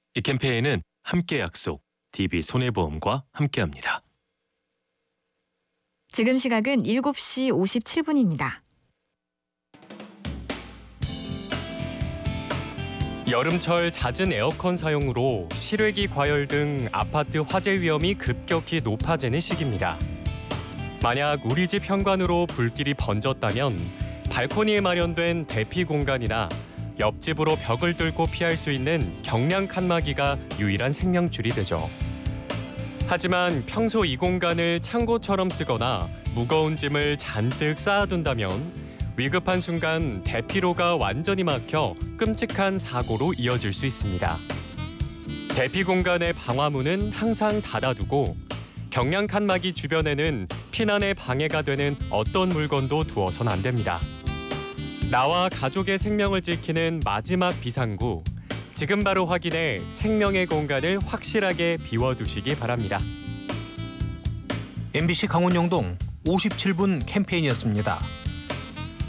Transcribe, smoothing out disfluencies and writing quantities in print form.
이 캠페인은 함께 약속, DB손해보험과 함께합니다. 지금 시각은 7시 57분입니다. 여름철 잦은 에어컨 사용으로 실외기 과열 등 아파트 화재 위험이 급격히 높아지는 시기입니다. 만약 우리 집 현관으로 불길이 번졌다면 발코니에 마련된 대피 공간이나 옆집으로 벽을 뚫고 피할 수 있는 경량 칸막이가 유일한 생명줄이 되죠. 하지만 평소 이 공간을 창고처럼 쓰거나 무거운 짐을 잔뜩 쌓아둔다면 위급한 순간 대피로가 완전히 막혀 끔찍한 사고로 이어질 수 있습니다. 대피 공간의 방화문은 항상 닫아두고 경량 칸막이 주변에는 피난에 방해가 되는 어떤 물건도 두어선 안 됩니다. 나와 가족의 생명을 지키는 마지막 비상구, 지금 바로 확인해 생명의 공간을 확실하게 비워두시기 바랍니다. MBC 강원영동 57분 캠페인이었습니다.